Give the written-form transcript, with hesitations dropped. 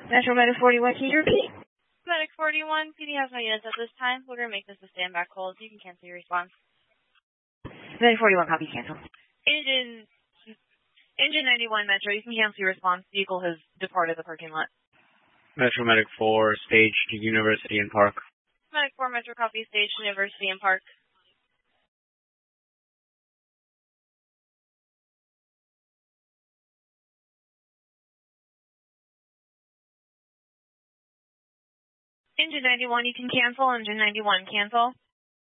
Metro Medic 41, can you repeat? Medic 41, PD has no units at this time. We're going to make this a standby call. You can cancel your response. Medic 41, copy, cancel. Engine 91 Metro, you can cancel your response. Vehicle has departed the parking lot. Metro Medic 4, stage to University and Park. Medic 4 Metro, copy, stage to University and Park. Engine 91, you can cancel. Engine 91, cancel.